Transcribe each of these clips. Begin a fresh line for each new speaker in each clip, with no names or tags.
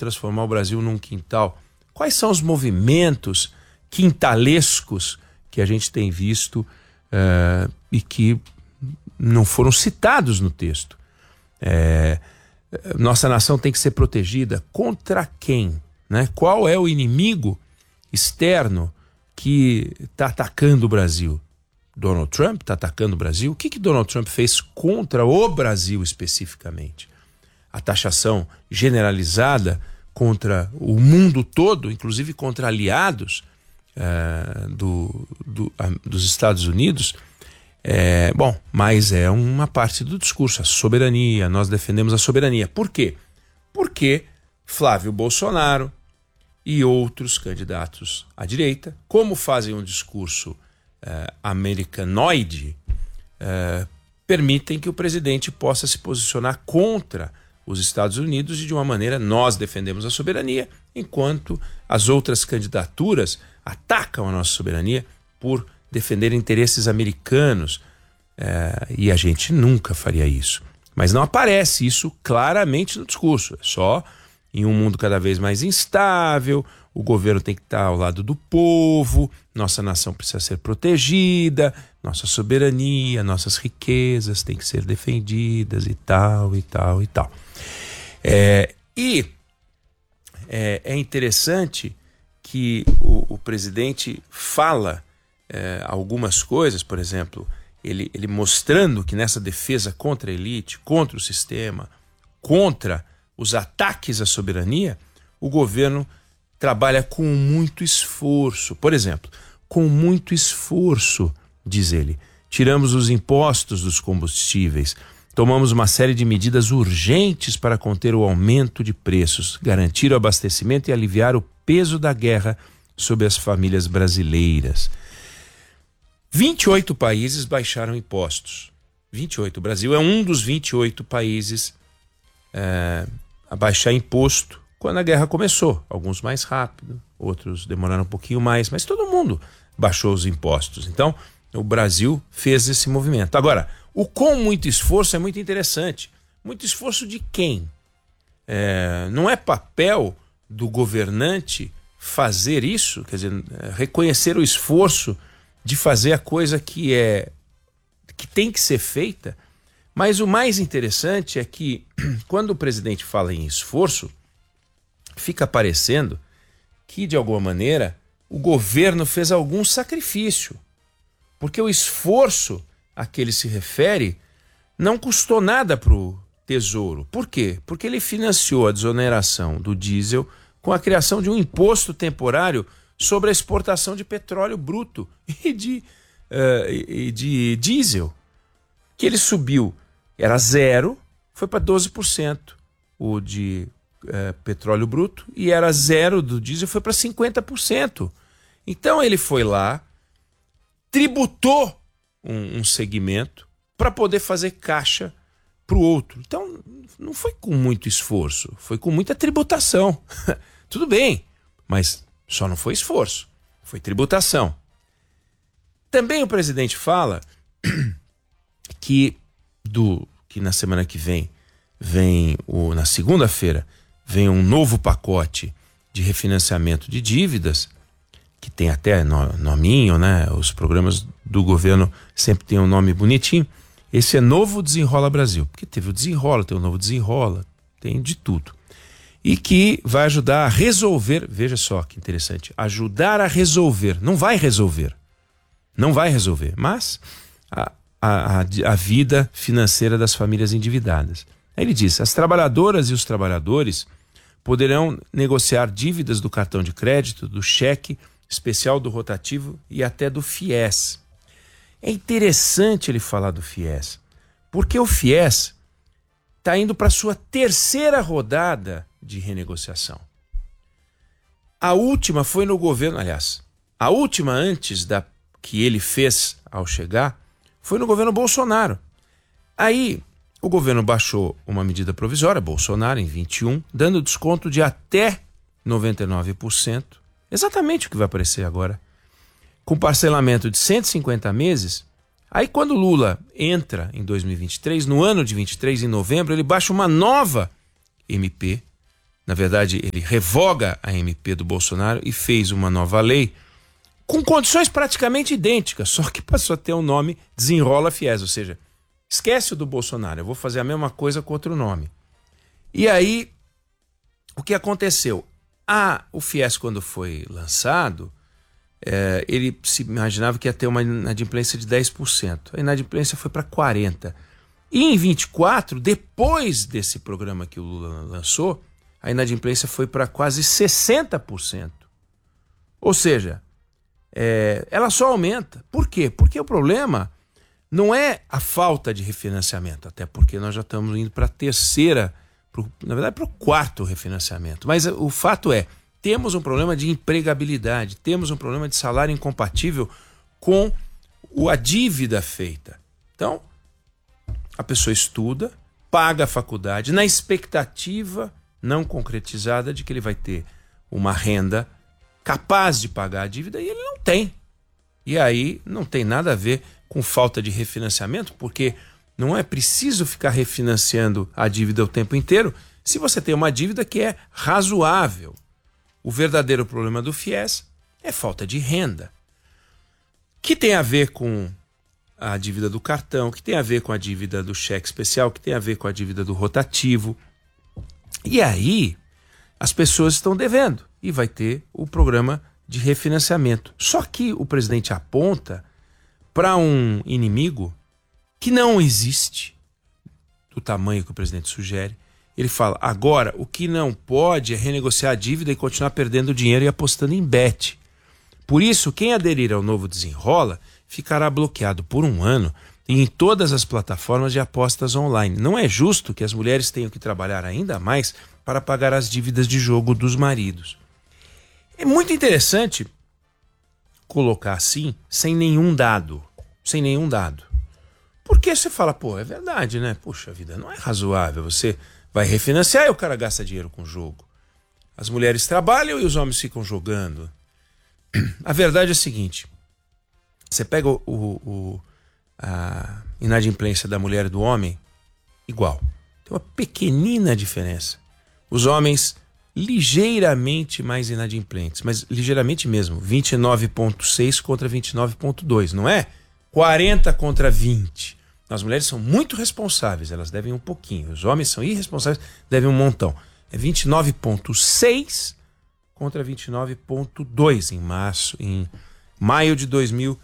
transformar o Brasil num quintal. Quais são os movimentos quintalescos que a gente tem visto e que não foram citados no texto? Nossa nação tem que ser protegida contra quem? Né? Qual é o inimigo externo que está atacando o Brasil? Donald Trump está atacando o Brasil? O que Donald Trump fez contra o Brasil especificamente? A taxação generalizada contra o mundo todo, inclusive contra aliados dos Estados Unidos, mas é uma parte do discurso, a soberania, nós defendemos a soberania. Por quê? Porque Flávio Bolsonaro e outros candidatos à direita, como fazem um discurso americanoide, permitem que o presidente possa se posicionar contra os Estados Unidos e de uma maneira nós defendemos a soberania, enquanto as outras candidaturas atacam a nossa soberania por defender interesses americanos, e a gente nunca faria isso. Mas não aparece isso claramente no discurso, é só em um mundo cada vez mais instável, o governo tem que estar ao lado do povo, nossa nação precisa ser protegida, nossa soberania, nossas riquezas têm que ser defendidas e tal, e tal, e tal. É interessante que o presidente fala algumas coisas, por exemplo, ele mostrando que nessa defesa contra a elite, contra o sistema, contra os ataques à soberania, o governo trabalha com muito esforço. Por exemplo, com muito esforço, diz ele, tiramos os impostos dos combustíveis, tomamos uma série de medidas urgentes para conter o aumento de preços, garantir o abastecimento e aliviar o peso da guerra sobre as famílias brasileiras. 28 países baixaram impostos. 28. O Brasil é um dos 28 países a baixar imposto quando a guerra começou. Alguns mais rápido, outros demoraram um pouquinho mais, mas todo mundo baixou os impostos. Então, o Brasil fez esse movimento. Agora, o com muito esforço é muito interessante. Muito esforço de quem? Não é papel do governante fazer isso, quer dizer, reconhecer o esforço de fazer a coisa que tem que ser feita. Mas o mais interessante é que quando o presidente fala em esforço, fica parecendo que, de alguma maneira, o governo fez algum sacrifício. Porque o esforço a que ele se refere não custou nada para o Tesouro. Por quê? Porque ele financiou a desoneração do diesel com a criação de um imposto temporário sobre a exportação de petróleo bruto e de diesel, que ele subiu, era 0, foi para 12% o de petróleo bruto, e era 0 do diesel, foi para 50%. Então ele foi lá, tributou um segmento para poder fazer caixa para o outro. Então não foi com muito esforço, foi com muita tributação. Tudo bem, mas só não foi esforço, foi tributação. Também o presidente fala que na semana que vem na segunda-feira, vem um novo pacote de refinanciamento de dívidas, que tem até nominho, né? Os programas do governo sempre têm um nome bonitinho. Esse é Novo Desenrola Brasil, porque teve o Desenrola, tem o Novo Desenrola, tem de tudo. E que vai ajudar a resolver, veja só que interessante, ajudar a resolver, não vai resolver, mas a vida financeira das famílias endividadas. Aí ele diz, as trabalhadoras e os trabalhadores poderão negociar dívidas do cartão de crédito, do cheque especial, do rotativo e até do FIES. É interessante ele falar do FIES, porque o FIES está indo para a sua terceira rodada de renegociação. A última foi no governo, aliás, a última antes da que ele fez ao chegar, foi no governo Bolsonaro. Aí o governo baixou uma medida provisória, Bolsonaro, em 21, dando desconto de até 99%, exatamente o que vai aparecer agora, com parcelamento de 150 meses. Aí quando Lula entra em 2023, no ano de 23, em novembro, ele baixa uma nova MP, na verdade, ele revoga a MP do Bolsonaro e fez uma nova lei com condições praticamente idênticas, só que passou a ter o nome Desenrola Fies, ou seja, esquece o do Bolsonaro, eu vou fazer a mesma coisa com outro nome. E aí, o que aconteceu? O Fies, quando foi lançado, ele se imaginava que ia ter uma inadimplência de 10%. A inadimplência foi para 40%. E em 24, depois desse programa que o Lula lançou, a inadimplência foi para quase 60%. Ou seja, ela só aumenta. Por quê? Porque o problema não é a falta de refinanciamento, até porque nós já estamos indo para a terceira, na verdade para o quarto refinanciamento. Mas o fato é, temos um problema de empregabilidade, temos um problema de salário incompatível com a dívida feita. Então, a pessoa estuda, paga a faculdade, na expectativa não concretizada de que ele vai ter uma renda capaz de pagar a dívida, e ele não tem. E aí não tem nada a ver com falta de refinanciamento, porque não é preciso ficar refinanciando a dívida o tempo inteiro se você tem uma dívida que é razoável. O verdadeiro problema do FIES é falta de renda, que tem a ver com a dívida do cartão, que tem a ver com a dívida do cheque especial, que tem a ver com a dívida do rotativo. E aí as pessoas estão devendo e vai ter o programa de refinanciamento. Só que o presidente aponta para um inimigo que não existe, do tamanho que o presidente sugere. Ele fala, agora o que não pode é renegociar a dívida e continuar perdendo dinheiro e apostando em bet. Por isso, quem aderir ao novo Desenrola ficará bloqueado por 1 ano em todas as plataformas de apostas online. Não é justo que as mulheres tenham que trabalhar ainda mais para pagar as dívidas de jogo dos maridos. É muito interessante colocar assim, sem nenhum dado. Sem nenhum dado. Porque você fala, pô, é verdade, né? Puxa vida, não é razoável. Você vai refinanciar e o cara gasta dinheiro com o jogo. As mulheres trabalham e os homens ficam jogando. A verdade é a seguinte. Você pega a inadimplência da mulher e do homem, igual. Tem uma pequenina diferença. Os homens ligeiramente mais inadimplentes, mas ligeiramente mesmo, 29,6 contra 29,2, não é? 40 contra 20. As mulheres são muito responsáveis, elas devem um pouquinho. Os homens são irresponsáveis, devem um montão. É 29,6 contra 29,2 em maio de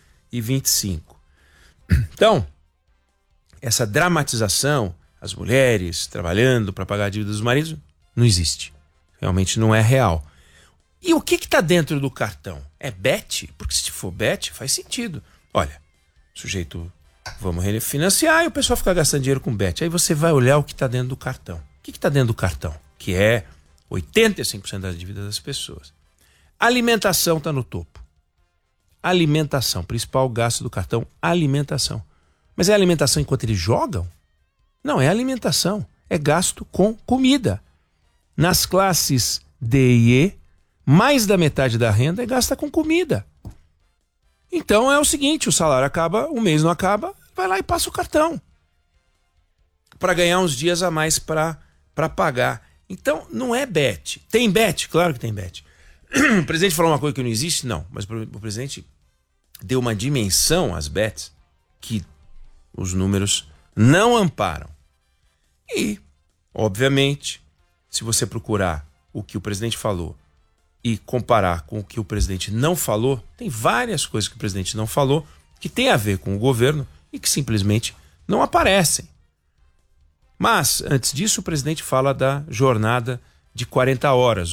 2025. Então, essa dramatização, as mulheres trabalhando para pagar a dívida dos maridos, não existe. Realmente não é real. E o que está dentro do cartão? É bet? Porque se for bet, faz sentido. Olha, sujeito, vamos refinanciar e o pessoal fica gastando dinheiro com bet. Aí você vai olhar o que está dentro do cartão. O que está dentro do cartão? Que é 85% das dívidas das pessoas. Alimentação está no topo. Alimentação, principal gasto do cartão, alimentação. Mas é alimentação enquanto eles jogam? Não, é alimentação. É gasto com comida. Nas classes D e E, mais da metade da renda é gasta com comida. Então é o seguinte, o salário acaba, o mês não acaba, vai lá e passa o cartão. Para ganhar uns dias a mais para pagar. Então não é bet. Tem bet? Claro que tem bet. O presidente falou uma coisa que não existe? Não. Mas o presidente deu uma dimensão às bets que os números não amparam. E, obviamente, se você procurar o que o presidente falou e comparar com o que o presidente não falou, tem várias coisas que o presidente não falou que tem a ver com o governo e que simplesmente não aparecem. Mas, antes disso, o presidente fala da jornada de 40 horas,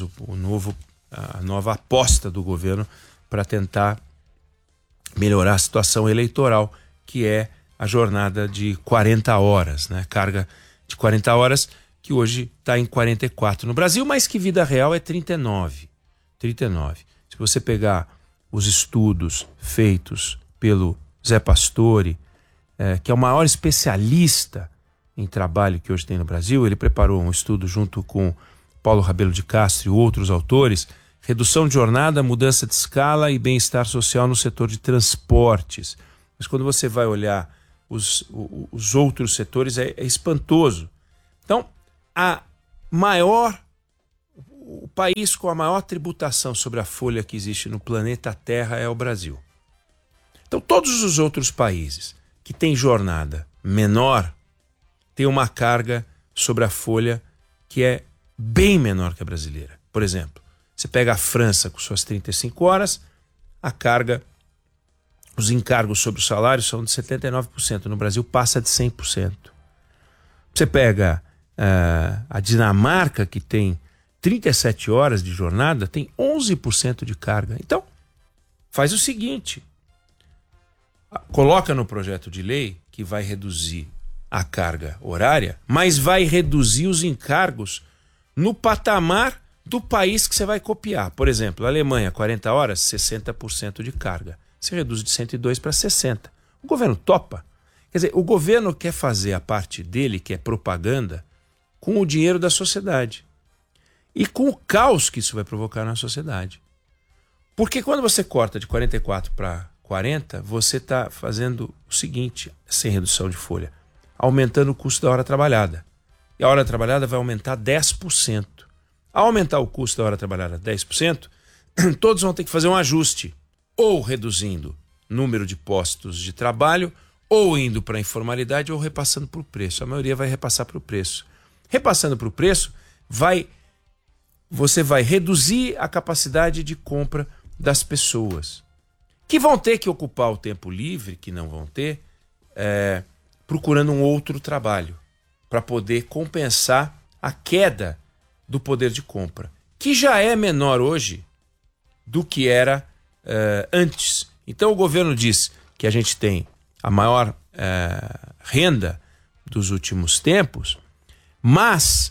a nova aposta do governo para tentar melhorar a situação eleitoral, que é a jornada de 40 horas, né? Carga de 40 horas, que hoje está em 44 no Brasil, mas que vida real é 39. 39. Se você pegar os estudos feitos pelo Zé Pastore, que é o maior especialista em trabalho que hoje tem no Brasil, ele preparou um estudo junto com Paulo Rabelo de Castro e outros autores, redução de jornada, mudança de escala e bem-estar social no setor de transportes. Mas quando você vai olhar os outros setores, é espantoso. Então, o país com a maior tributação sobre a folha que existe no planeta Terra é o Brasil. Então, todos os outros países que têm jornada menor têm uma carga sobre a folha que é bem menor que a brasileira. Por exemplo, você pega a França com suas 35 horas, a carga, os encargos sobre o salário são de 79%, no Brasil passa de 100%. Você pega a Dinamarca, que tem 37 horas de jornada, tem 11% de carga. Então, faz o seguinte, coloca no projeto de lei que vai reduzir a carga horária, mas vai reduzir os encargos no patamar do país que você vai copiar. Por exemplo, a Alemanha, 40 horas, 60% de carga. Você reduz de 102 para 60. O governo topa. Quer dizer, o governo quer fazer a parte dele, que é propaganda, com o dinheiro da sociedade. E com o caos que isso vai provocar na sociedade. Porque quando você corta de 44 para 40, você está fazendo o seguinte, sem redução de folha, aumentando o custo da hora trabalhada. E a hora trabalhada vai aumentar 10%. Ao aumentar o custo da hora trabalhada 10%, todos vão ter que fazer um ajuste, ou reduzindo o número de postos de trabalho, ou indo para a informalidade, ou repassando para o preço. A maioria vai repassar para o preço. Repassando para o preço, você vai reduzir a capacidade de compra das pessoas, que vão ter que ocupar o tempo livre, que não vão ter, procurando um outro trabalho, para poder compensar a queda do poder de compra, que já é menor hoje do que era antes. Então o governo diz que a gente tem a maior renda dos últimos tempos, mas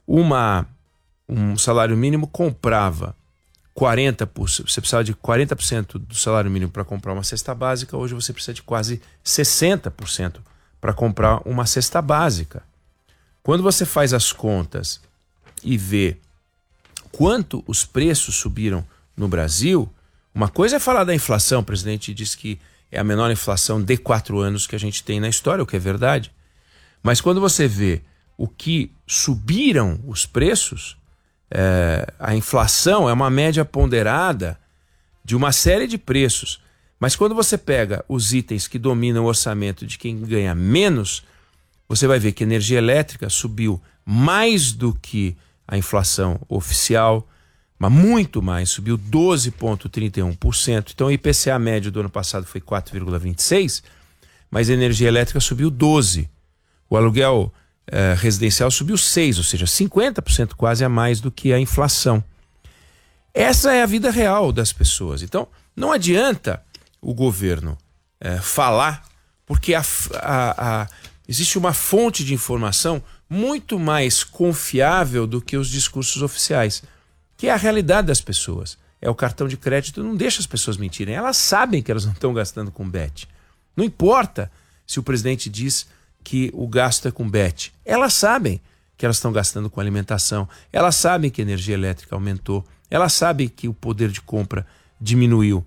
um salário mínimo comprava 40%, você precisava de 40% do salário mínimo para comprar uma cesta básica, hoje você precisa de quase 60% para comprar uma cesta básica. Quando você faz as contas e vê quanto os preços subiram no Brasil, uma coisa é falar da inflação, o presidente diz que é a menor inflação de 4 anos que a gente tem na história, o que é verdade. Mas quando você vê o que subiram os preços, a inflação é uma média ponderada de uma série de preços. Mas quando você pega os itens que dominam o orçamento de quem ganha menos, você vai ver que a energia elétrica subiu mais do que a inflação oficial, mas muito mais, subiu 12,31%. Então o IPCA médio do ano passado foi 4,26%, mas a energia elétrica subiu 12%. O aluguel residencial subiu 6%, ou seja, 50% quase a mais do que a inflação. Essa é a vida real das pessoas. Então não adianta o governo falar, porque existe uma fonte de informação muito mais confiável do que os discursos oficiais, que é a realidade das pessoas. O cartão de crédito não deixa as pessoas mentirem. Elas sabem que elas não estão gastando com bet. Não importa se o presidente diz que o gasto é com bet. Elas sabem que elas estão gastando com alimentação. Elas sabem que a energia elétrica aumentou. Elas sabem que o poder de compra diminuiu.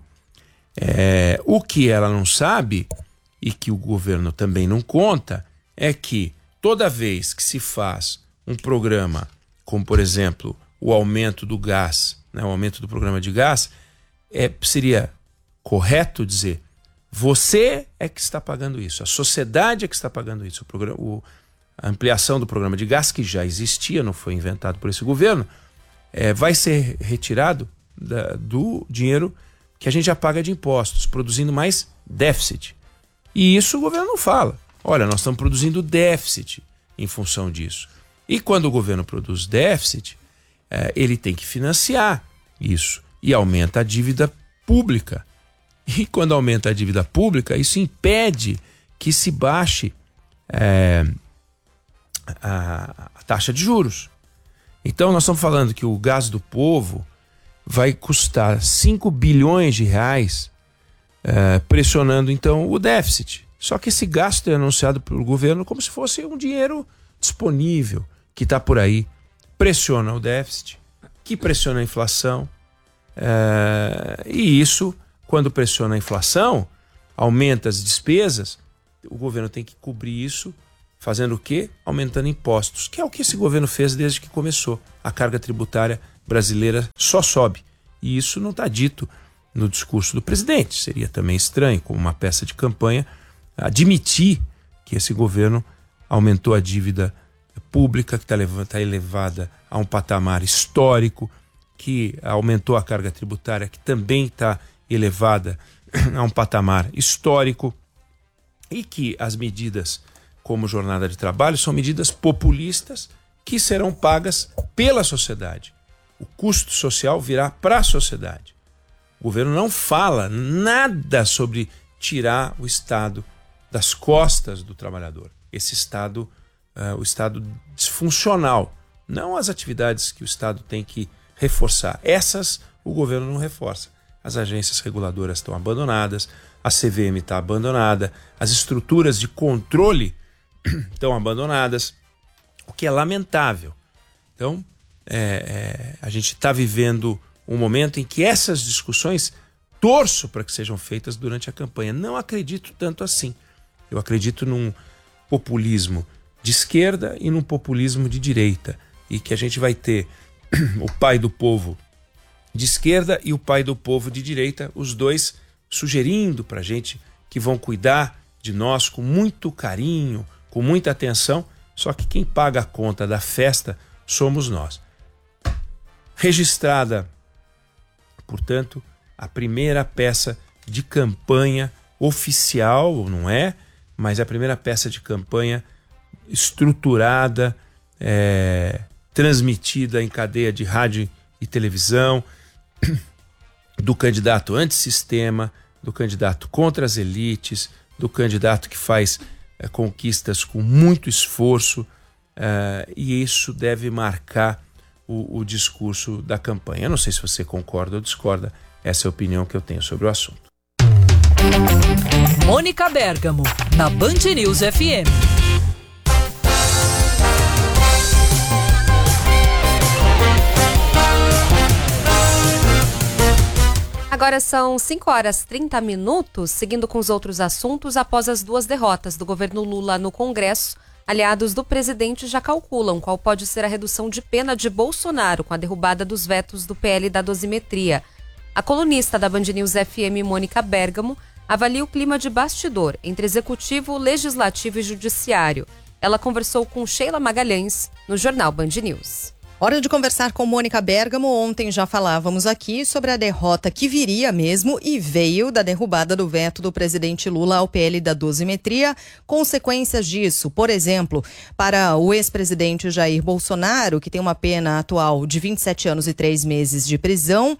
O que ela não sabe, e que o governo também não conta, é que toda vez que se faz um programa, como por exemplo o aumento do gás, o aumento do programa de gás, seria correto dizer, você é que está pagando isso, a sociedade é que está pagando isso. A ampliação do programa de gás, que já existia, não foi inventado por esse governo, vai ser retirado do dinheiro que a gente já paga de impostos, produzindo mais déficit. E isso o governo não fala. Olha, nós estamos produzindo déficit em função disso. E quando o governo produz déficit, ele tem que financiar isso. E aumenta a dívida pública. E quando aumenta a dívida pública, isso impede que se baixe a taxa de juros. Então nós estamos falando que o gás do povo vai custar 5 bilhões de reais, pressionando então o déficit. Só que esse gasto é anunciado pelo governo como se fosse um dinheiro disponível, que está por aí, pressiona o déficit, que pressiona a inflação. E isso, quando pressiona a inflação, aumenta as despesas, o governo tem que cobrir isso, fazendo o quê? Aumentando impostos, que é o que esse governo fez desde que começou. A carga tributária brasileira só sobe. E isso não está dito no discurso do presidente. Seria também estranho, como uma peça de campanha, admitir que esse governo aumentou a dívida pública, que está elevada a um patamar histórico, que aumentou a carga tributária, que também está elevada a um patamar histórico, e que as medidas como jornada de trabalho são medidas populistas que serão pagas pela sociedade. O custo social virá para a sociedade. O governo não fala nada sobre tirar o Estado das costas do trabalhador. Esse Estado, o Estado disfuncional, não as atividades que o Estado tem que reforçar. Essas o governo não reforça. As agências reguladoras estão abandonadas, a CVM está abandonada, as estruturas de controle estão abandonadas, o que é lamentável. Então, a gente está vivendo um momento em que essas discussões torço para que sejam feitas durante a campanha. Não acredito tanto assim. Eu acredito num populismo de esquerda e num populismo de direita, e que a gente vai ter o pai do povo de esquerda e o pai do povo de direita, os dois sugerindo para a gente que vão cuidar de nós com muito carinho, com muita atenção, só que quem paga a conta da festa somos nós. Registrada, portanto, a primeira peça de campanha oficial, não é? Mas a primeira peça de campanha estruturada, transmitida em cadeia de rádio e televisão, do candidato antissistema, do candidato contra as elites, do candidato que faz conquistas com muito esforço, e isso deve marcar o discurso da campanha. Eu não sei se você concorda ou discorda, essa é a opinião que eu tenho sobre o assunto.
Mônica Bergamo, na Band News FM.
Agora são 5h30, seguindo com os outros assuntos. Após as 2 derrotas do governo Lula no Congresso, aliados do presidente já calculam qual pode ser a redução de pena de Bolsonaro com a derrubada dos vetos do PL da dosimetria. A colunista da Band News FM, Mônica Bergamo, avalia o clima de bastidor entre executivo, legislativo e judiciário. Ela conversou com Sheila Magalhães no jornal Band News.
Hora de conversar com Mônica Bergamo. Ontem já falávamos aqui sobre a derrota que viria mesmo e veio da derrubada do veto do presidente Lula ao PL da dosimetria. Consequências disso, por exemplo, para o ex-presidente Jair Bolsonaro, que tem uma pena atual de 27 anos e 3 meses de prisão.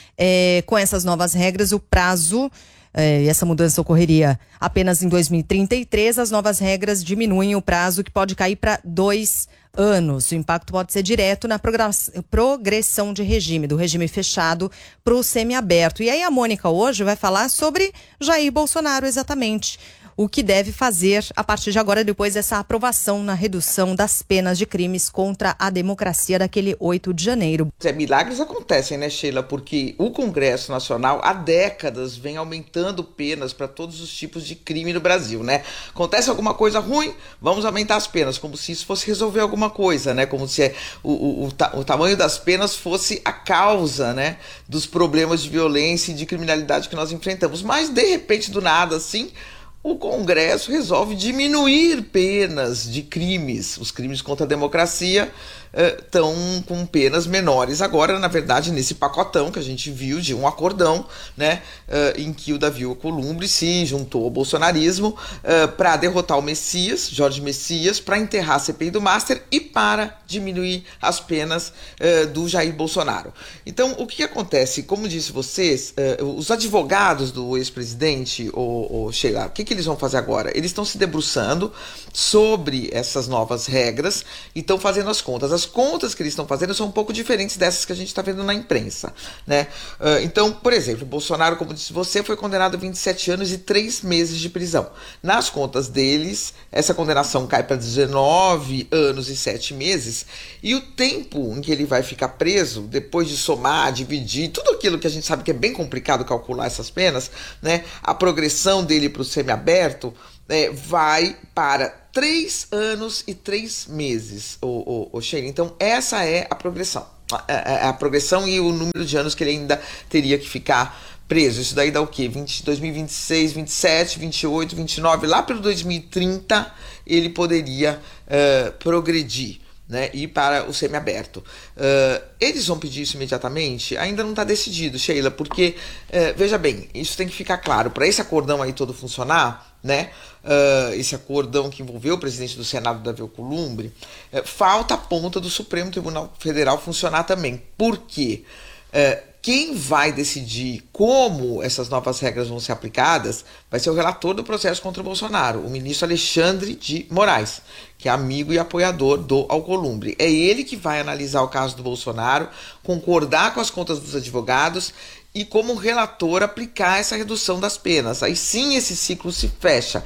Com essas novas regras, o prazo... essa mudança ocorreria apenas em 2033. As novas regras diminuem o prazo, que pode cair para 2 anos. O impacto pode ser direto na progressão de regime, do regime fechado para o semiaberto. E aí a Mônica hoje vai falar sobre Jair Bolsonaro, exatamente. O que deve fazer a partir de agora, depois dessa aprovação na redução das penas de crimes contra a democracia daquele 8 de janeiro.
Milagres acontecem, né, Sheila? Porque o Congresso Nacional há décadas vem aumentando penas para todos os tipos de crime no Brasil, né? Acontece alguma coisa ruim, vamos aumentar as penas, como se isso fosse resolver alguma coisa, né? Como se o tamanho das penas fosse a causa, né, dos problemas de violência e de criminalidade que nós enfrentamos. Mas, de repente, do nada, assim... o Congresso resolve diminuir penas de crimes. Os crimes contra a democracia estão com penas menores agora, na verdade, nesse pacotão que a gente viu de um acordão, né, em que o Davi Alcolumbre se juntou ao bolsonarismo para derrotar o Messias, Jorge Messias, para enterrar a CPI do Master e para diminuir as penas do Jair Bolsonaro. Então, o que acontece? Como disse vocês, os advogados do ex-presidente, Sheila, o que eles vão fazer agora? Eles estão se debruçando sobre essas novas regras e estão fazendo as contas. As contas que eles estão fazendo são um pouco diferentes dessas que a gente está vendo na imprensa, né? Então, por exemplo, Bolsonaro, como disse você, foi condenado a 27 anos e 3 meses de prisão. Nas contas deles, essa condenação cai para 19 anos e 7 meses, e o tempo em que ele vai ficar preso, depois de somar, dividir, tudo aquilo que a gente sabe que é bem complicado calcular essas penas, né? A progressão dele para o semiaberto vai para 3 anos e 3 meses, Sheila. Então, essa é a progressão. a progressão e o número de anos que ele ainda teria que ficar preso. Isso daí dá o quê? 2026, 27, 28, 29, lá pelo 2030 ele poderia progredir, né, ir para o semiaberto. Eles vão pedir isso imediatamente? Ainda não está decidido, Sheila, porque, veja bem, isso tem que ficar claro. Para esse acordão aí todo funcionar, né, esse acordão que envolveu o presidente do Senado, Davi Alcolumbre, falta a ponta do Supremo Tribunal Federal funcionar também. Por quê? Quem vai decidir como essas novas regras vão ser aplicadas vai ser o relator do processo contra o Bolsonaro, o ministro Alexandre de Moraes, que é amigo e apoiador do Alcolumbre. É ele que vai analisar o caso do Bolsonaro, concordar com as contas dos advogados e, como relator, aplicar essa redução das penas. Aí sim esse ciclo se fecha,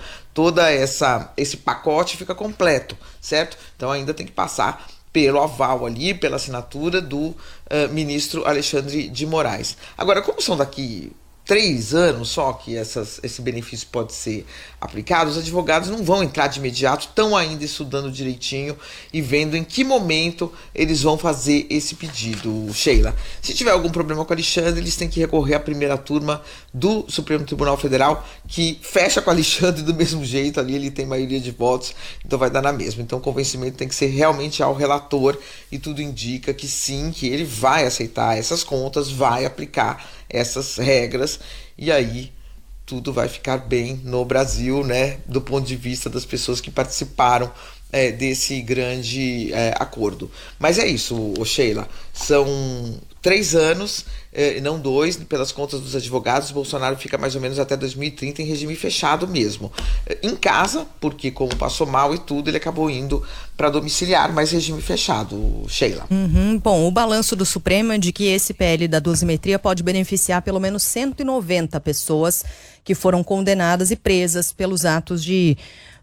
esse pacote fica completo, certo? Então ainda tem que passar pelo aval ali, pela assinatura do ministro Alexandre de Moraes. Agora, como são daqui 3 anos só que esse benefício pode ser aplicado, os advogados não vão entrar de imediato, estão ainda estudando direitinho e vendo em que momento eles vão fazer esse pedido, Sheila. Se tiver algum problema com o Alexandre, eles têm que recorrer à primeira turma do Supremo Tribunal Federal, que fecha com o Alexandre do mesmo jeito, ali ele tem maioria de votos, então vai dar na mesma. Então o convencimento tem que ser realmente ao relator e tudo indica que sim, que ele vai aceitar essas contas, vai aplicar essas regras, e aí tudo vai ficar bem no Brasil, né, do ponto de vista das pessoas que participaram desse grande acordo. Mas é isso, Sheila, são 3 anos, não 2, pelas contas dos advogados. Bolsonaro fica mais ou menos até 2030 em regime fechado mesmo, em casa, porque como passou mal e tudo, ele acabou indo para domiciliar, mas regime fechado, Sheila.
Bom, o balanço do Supremo é de que esse PL da dosimetria pode beneficiar pelo menos 190 pessoas que foram condenadas e presas pelos atos de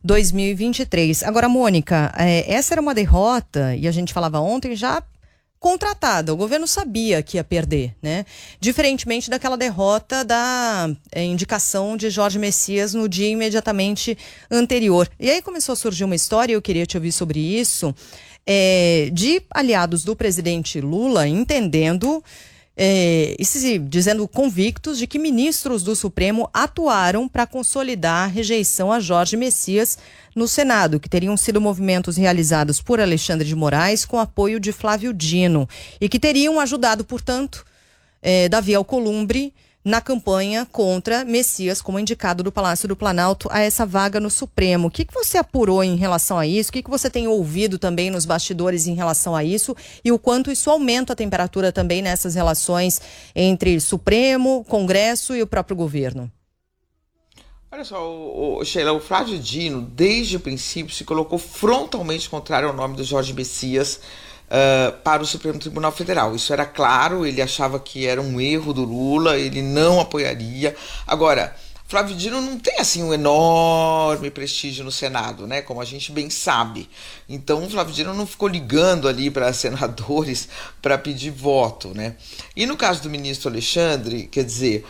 2023. Agora, Mônica, essa era uma derrota, e a gente falava ontem, já contratada. O governo sabia que ia perder, né? Diferentemente daquela derrota da indicação de Jorge Messias no dia imediatamente anterior. E aí começou a surgir uma história, eu queria te ouvir sobre isso, de aliados do presidente Lula entendendo dizendo convictos de que ministros do Supremo atuaram para consolidar a rejeição a Jorge Messias no Senado, que teriam sido movimentos realizados por Alexandre de Moraes com apoio de Flávio Dino e que teriam ajudado, portanto, Davi Alcolumbre na campanha contra Messias como indicado do Palácio do Planalto a essa vaga no Supremo. O que você apurou em relação a isso? O que você tem ouvido também nos bastidores em relação a isso? E o quanto isso aumenta a temperatura também nessas relações entre Supremo, Congresso e o próprio governo?
Olha só, Sheila, o Flávio Dino, desde o princípio, se colocou frontalmente contrário ao nome do Jorge Messias para o Supremo Tribunal Federal. Isso era claro, ele achava que era um erro do Lula, ele não apoiaria. Agora, Flávio Dino não tem assim um enorme prestígio no Senado, né? Como a gente bem sabe. Então, o Flávio Dino não ficou ligando ali para senadores para pedir voto, né? E no caso do ministro Alexandre, quer dizer,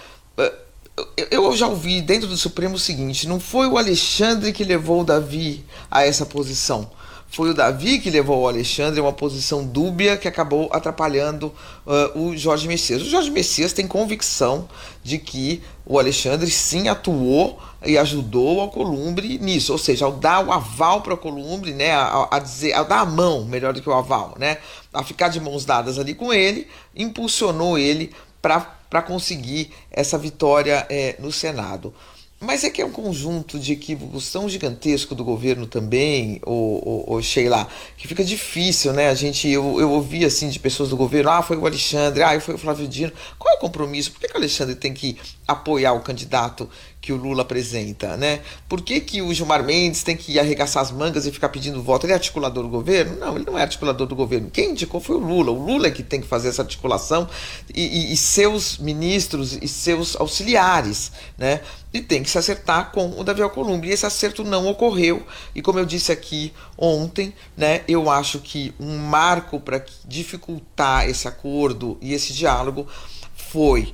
eu já ouvi dentro do Supremo o seguinte: não foi o Alexandre que levou o Davi a essa posição. Foi o Davi que levou o Alexandre a uma posição dúbia que acabou atrapalhando o Jorge Messias. O Jorge Messias tem convicção de que o Alexandre sim atuou e ajudou o Alcolumbre nisso, ou seja, ao dar o aval para o Alcolumbre, né, ao dar a mão, melhor do que o aval, né, a ficar de mãos dadas ali com ele, impulsionou ele para conseguir essa vitória no Senado. Mas é que é um conjunto de equívocos tão gigantesco do governo também, Sheila, que fica difícil, né? Eu ouvi assim de pessoas do governo, foi o Alexandre, foi o Flávio Dino. Qual é o compromisso? Por que o Alexandre tem que apoiar o candidato que o Lula apresenta, né? Por que o Gilmar Mendes tem que arregaçar as mangas e ficar pedindo voto? Ele é articulador do governo? Não, ele não é articulador do governo. Quem indicou foi o Lula. O Lula é que tem que fazer essa articulação e seus ministros e seus auxiliares, né? E tem que se acertar com o Davi Alcolumbre. E esse acerto não ocorreu. E como eu disse aqui ontem, né, eu acho que um marco para dificultar esse acordo e esse diálogo foi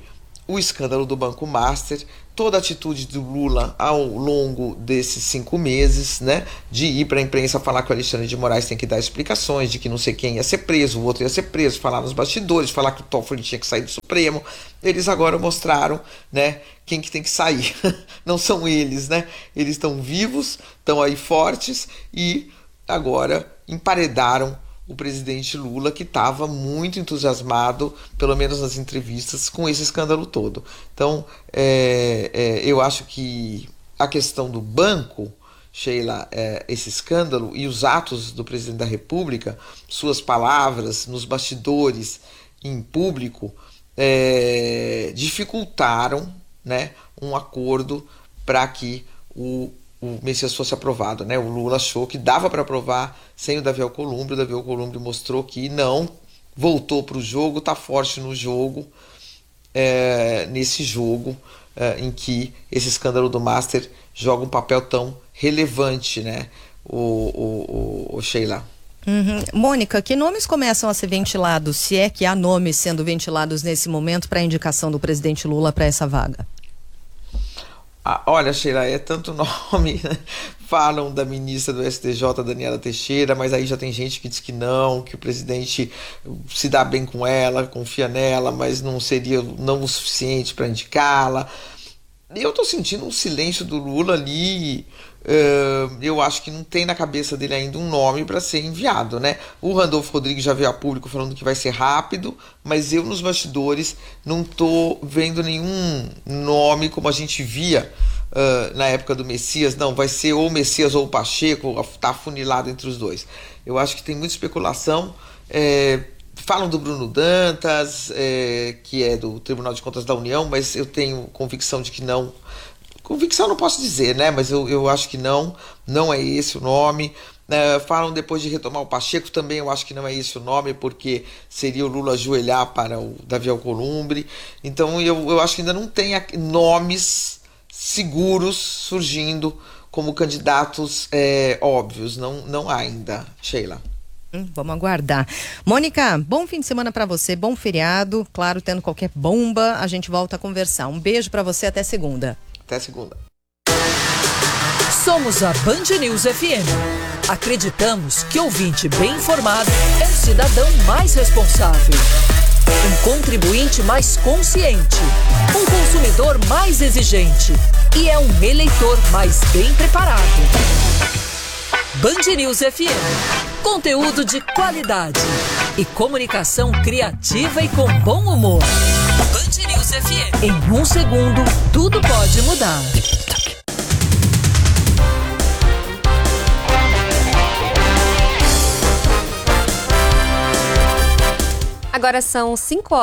o escândalo do Banco Master, toda a atitude do Lula ao longo desses 5 meses, né, de ir para a imprensa falar que o Alexandre de Moraes tem que dar explicações, de que não sei quem ia ser preso, o outro ia ser preso, falar nos bastidores, falar que o Toffoli tinha que sair do Supremo. Eles agora mostraram, né, quem que tem que sair. Não são eles, né? Eles estão vivos, estão aí fortes e agora emparedaram o presidente Lula, que estava muito entusiasmado, pelo menos nas entrevistas, com esse escândalo todo. Então, eu acho que a questão do banco, Sheila, esse escândalo e os atos do presidente da República, suas palavras nos bastidores, em público, dificultaram, né, um acordo para que o Messias fosse aprovado, né? O Lula achou que dava para aprovar sem o Davi Alcolumbre. O Davi Alcolumbre mostrou que não, voltou para o jogo, está forte no jogo, nesse jogo em que esse escândalo do Master joga um papel tão relevante, né? O Sheila.
Mônica, que nomes começam a ser ventilados, se é que há nomes sendo ventilados nesse momento para a indicação do presidente Lula para essa vaga?
Olha, Sheila, é tanto nome, né? Falam da ministra do STJ, Daniela Teixeira, mas aí já tem gente que diz que não, que o presidente se dá bem com ela, confia nela, mas não seria não o suficiente para indicá-la. Eu estou sentindo um silêncio do Lula ali. Eu acho que não tem na cabeça dele ainda um nome para ser enviado, né? O Randolfo Rodrigues já veio a público falando que vai ser rápido, mas eu nos bastidores não estou vendo nenhum nome como a gente via na época do Messias. Não, vai ser ou o Messias ou o Pacheco, tá afunilado entre os dois. Eu acho que tem muita especulação. Falam do Bruno Dantas, que é do Tribunal de Contas da União, mas eu tenho convicção de que não. Convicção não posso dizer, né? Mas eu acho que não é esse o nome. Falam depois de retomar o Pacheco, também eu acho que não é esse o nome, porque seria o Lula ajoelhar para o Davi Alcolumbre. Então eu acho que ainda não tem nomes seguros surgindo como candidatos óbvios. Não há ainda, Sheila.
Vamos aguardar. Mônica, bom fim de semana para você, bom feriado. Claro, tendo qualquer bomba, a gente volta a conversar. Um beijo para você, até segunda.
Até segunda.
Somos a Band News FM. Acreditamos que ouvinte bem informado é um cidadão mais responsável. Um contribuinte mais consciente. Um consumidor mais exigente. E é um eleitor mais bem preparado. Band News FM. Conteúdo de qualidade e comunicação criativa e com bom humor. Band News FM. Em 1 segundo, tudo pode mudar.
Agora são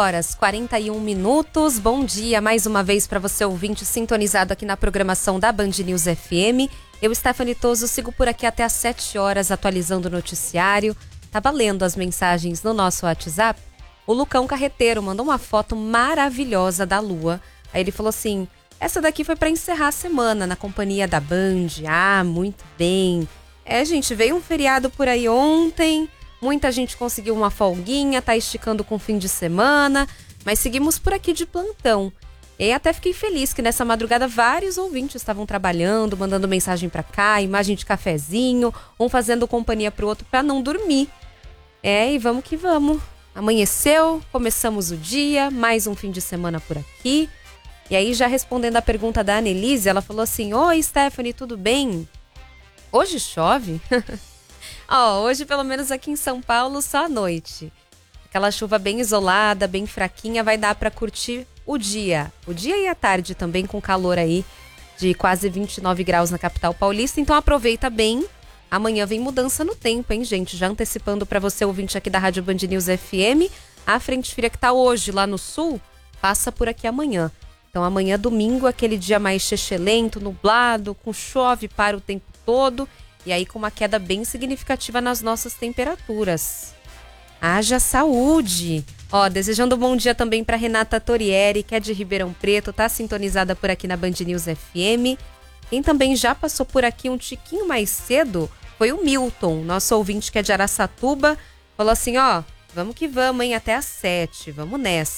5h41. Bom dia mais uma vez para você, ouvinte, sintonizado aqui na programação da Band News FM. Eu, Stephanie Toso, sigo por aqui até às 7 horas atualizando o noticiário. Tava lendo as mensagens no nosso WhatsApp. O Lucão Carreteiro mandou uma foto maravilhosa da lua. Aí ele falou assim, essa daqui foi para encerrar a semana na companhia da Band. Ah, muito bem. Gente, veio um feriado por aí ontem. Muita gente conseguiu uma folguinha, tá esticando com o fim de semana. Mas seguimos por aqui de plantão. E até fiquei feliz que nessa madrugada vários ouvintes estavam trabalhando, mandando mensagem pra cá, imagem de cafezinho, um fazendo companhia pro outro pra não dormir. E vamos que vamos. Amanheceu, começamos o dia, mais um fim de semana por aqui. E aí, já respondendo a pergunta da Annelise, ela falou assim, oi Stephanie, tudo bem? Hoje chove? Hoje pelo menos aqui em São Paulo só à noite. Aquela chuva bem isolada, bem fraquinha, vai dar pra curtir o dia e a tarde também, com calor aí de quase 29 graus na capital paulista. Então aproveita bem. Amanhã vem mudança no tempo, hein, gente? Já antecipando para você, ouvinte aqui da Rádio Band News FM, a frente fria que tá hoje lá no sul, passa por aqui amanhã. Então amanhã, domingo, aquele dia mais chechelento, nublado, com chove para o tempo todo. E aí com uma queda bem significativa nas nossas temperaturas. Haja saúde! Desejando um bom dia também para Renata Torieri, que é de Ribeirão Preto, tá sintonizada por aqui na Band News FM. Quem também já passou por aqui um tiquinho mais cedo foi o Milton, nosso ouvinte que é de Araçatuba. Falou assim, vamos que vamos, hein, até às 7, vamos nessa.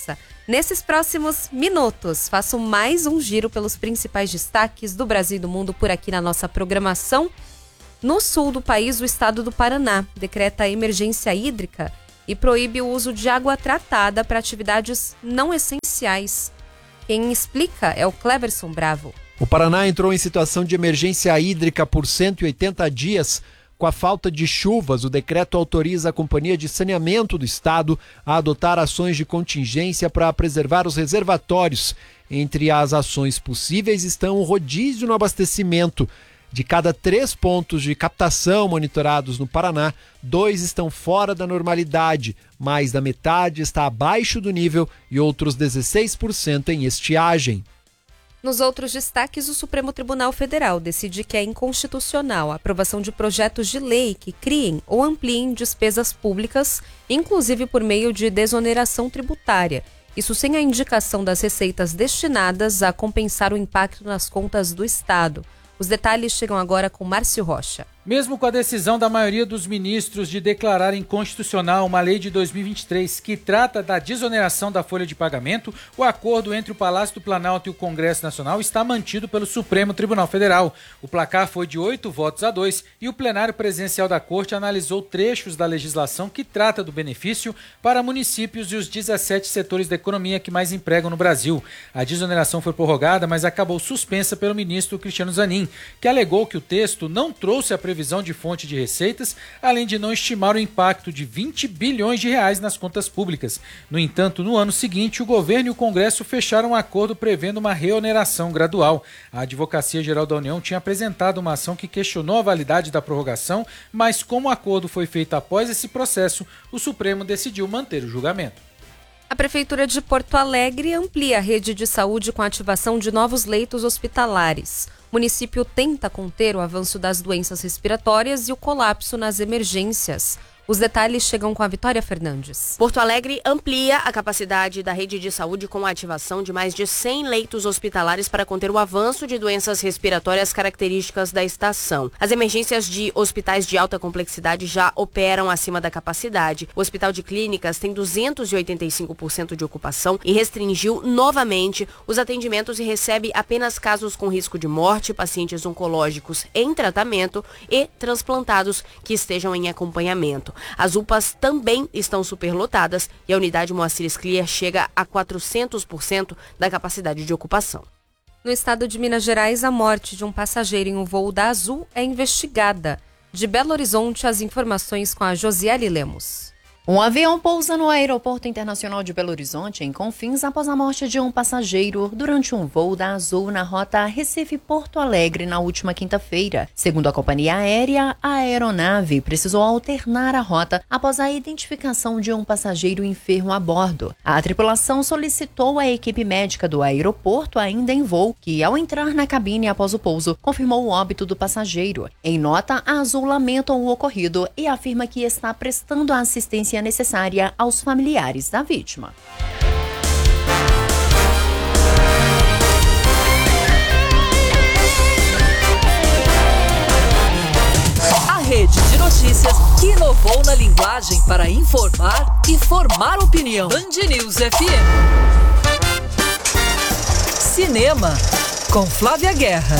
Nesses próximos minutos, faço mais um giro pelos principais destaques do Brasil e do mundo por aqui na nossa programação. No sul do país, o estado do Paraná decreta emergência hídrica e proíbe o uso de água tratada para atividades não essenciais. Quem explica é o Cleverson Bravo.
O Paraná entrou em situação de emergência hídrica por 180 dias. Com a falta de chuvas, o decreto autoriza a Companhia de Saneamento do Estado a adotar ações de contingência para preservar os reservatórios. Entre as ações possíveis estão o rodízio no abastecimento. De cada 3 pontos de captação monitorados no Paraná, 2 estão fora da normalidade, mais da metade está abaixo do nível e outros 16% em estiagem.
Nos outros destaques, o Supremo Tribunal Federal decide que é inconstitucional a aprovação de projetos de lei que criem ou ampliem despesas públicas, inclusive por meio de desoneração tributária. Isso sem a indicação das receitas destinadas a compensar o impacto nas contas do Estado. Os detalhes chegam agora com Márcio Rocha.
Mesmo com a decisão da maioria dos ministros de declarar inconstitucional uma lei de 2023 que trata da desoneração da folha de pagamento, o acordo entre o Palácio do Planalto e o Congresso Nacional está mantido pelo Supremo Tribunal Federal. O placar foi de 8-2 e o plenário presencial da Corte analisou trechos da legislação que trata do benefício para municípios e os 17 setores da economia que mais empregam no Brasil. A desoneração foi prorrogada, mas acabou suspensa pelo ministro Cristiano Zanin, que alegou que o texto não trouxe a previsão de fonte de receitas, além de não estimar o impacto de 20 bilhões de reais nas contas públicas. No entanto, no ano seguinte, o governo e o Congresso fecharam um acordo prevendo uma reoneração gradual. A Advocacia Geral da União tinha apresentado uma ação que questionou a validade da prorrogação, mas como o acordo foi feito após esse processo, o Supremo decidiu manter o julgamento.
A Prefeitura de Porto Alegre amplia a rede de saúde com a ativação de novos leitos hospitalares. O município tenta conter o avanço das doenças respiratórias e o colapso nas emergências. Os detalhes chegam com a Vitória Fernandes.
Porto Alegre amplia a capacidade da rede de saúde com a ativação de mais de 100 leitos hospitalares para conter o avanço de doenças respiratórias características da estação. As emergências de hospitais de alta complexidade já operam acima da capacidade. O Hospital de Clínicas tem 285% de ocupação e restringiu novamente os atendimentos e recebe apenas casos com risco de morte, pacientes oncológicos em tratamento e transplantados que estejam em acompanhamento. As UPAs também estão superlotadas e a unidade Moacir Scliar chega a 400% da capacidade de ocupação.
No estado de Minas Gerais, a morte de um passageiro em um voo da Azul é investigada. De Belo Horizonte, as informações com a Josiele Lemos.
Um avião pousa no Aeroporto Internacional de Belo Horizonte, em Confins, após a morte de um passageiro durante um voo da Azul na rota Recife-Porto Alegre na última quinta-feira. Segundo a companhia aérea, a aeronave precisou alternar a rota após a identificação de um passageiro enfermo a bordo. A tripulação solicitou à equipe médica do aeroporto, ainda em voo, que, ao entrar na cabine após o pouso, confirmou o óbito do passageiro. Em nota, a Azul lamenta o ocorrido e afirma que está prestando a assistência necessária aos familiares da vítima.
A rede de notícias que inovou na linguagem para informar e formar opinião. Band News FM. Cinema, com Flávia Guerra.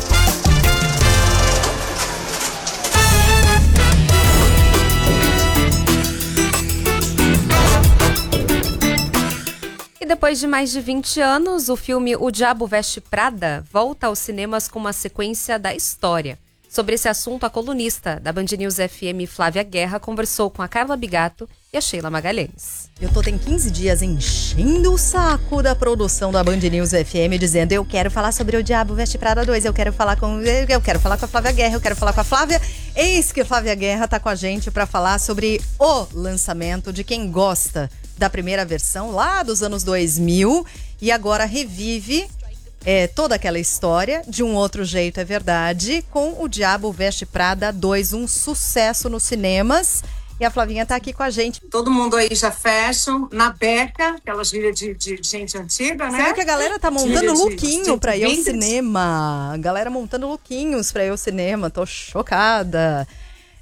Depois de mais de 20 anos, o filme O Diabo Veste Prada volta aos cinemas com uma sequência da história. Sobre esse assunto, a colunista da Band News FM, Flávia Guerra, conversou com a Carla Bigato e a Sheila Magalhães.
Tem 15 dias enchendo o saco da produção da Band News FM, dizendo: eu quero falar sobre O Diabo Veste Prada 2, eu quero falar com a Flávia Guerra, eu quero falar com a Flávia. Eis que a Flávia Guerra está com a gente para falar sobre o lançamento de quem gosta da primeira versão lá dos anos 2000 e agora revive toda aquela história de um outro jeito, é verdade, com O Diabo Veste Prada 2, um sucesso nos cinemas. E a Flavinha tá aqui com a gente.
Todo mundo aí já fashion, na beca, aquela gíria de gente antiga, né?
Sabe que a galera tá montando lookinho pra ir ao cinema. A galera montando lookinhos pra ir ao cinema. Tô chocada.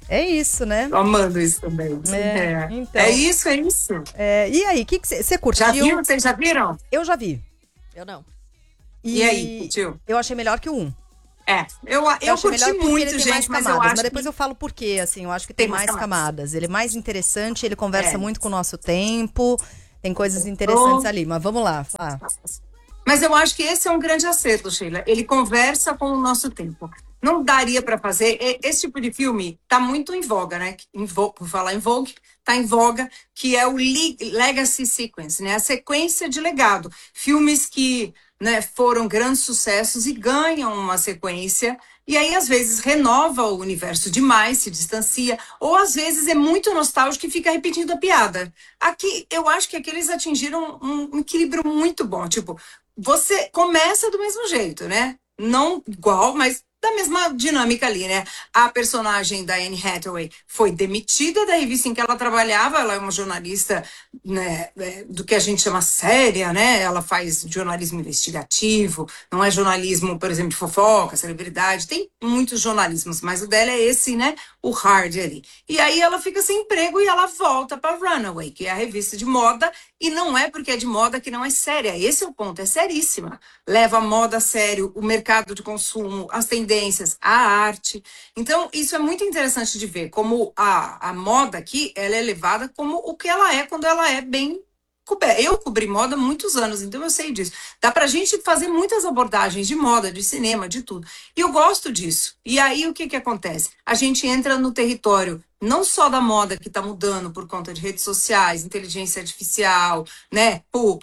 É isso, né?
Tô amando isso também.
Então.
É isso.
E aí, o que você curtiu?
Já viu? Vocês já viram?
Eu já vi.
Eu não.
E aí, curtiu?
Eu achei melhor que o 1.
Eu curti muito, gente, mas eu acho
Mas depois eu falo por quê, assim, eu acho que tem mais camadas. Ele é mais interessante, ele conversa muito com o nosso tempo, tem coisas interessantes ali, mas vamos lá.
Mas eu acho que esse é um grande acerto, Sheila. Ele conversa com o nosso tempo. Não daria para fazer. Esse tipo de filme tá muito em voga, né? Por falar em Vogue, tá em voga, que é o Legacy Sequence, né? A sequência de legado. Filmes que, né, foram grandes sucessos e ganham uma sequência. E aí, às vezes, renova o universo demais, se distancia. Ou, às vezes, é muito nostálgico e fica repetindo a piada. Aqui, eu acho que aqui eles atingiram um equilíbrio muito bom. Tipo, você começa do mesmo jeito, né? Não igual, mas da mesma dinâmica ali, né? A personagem da Anne Hathaway foi demitida da revista em que ela trabalhava. Ela é uma jornalista, né, do que a gente chama séria, né? Ela faz jornalismo investigativo, não é jornalismo, por exemplo, de fofoca, celebridade. Tem muitos jornalismos, mas o dela é esse, né? O hard ali. E aí ela fica sem emprego e ela volta para Runaway, que é a revista de moda, e não é porque é de moda que não é séria. Esse é o ponto, é seríssima. Leva a moda a sério, o mercado de consumo, as tendências, a arte. Então, isso é muito interessante de ver, como a moda aqui, ela é levada como o que ela é quando ela é bem coberta. Eu cobri moda há muitos anos, então eu sei disso. Dá pra gente fazer muitas abordagens de moda, de cinema, de tudo. E eu gosto disso. E aí, o que acontece? A gente entra no território não só da moda que está mudando por conta de redes sociais, inteligência artificial, né?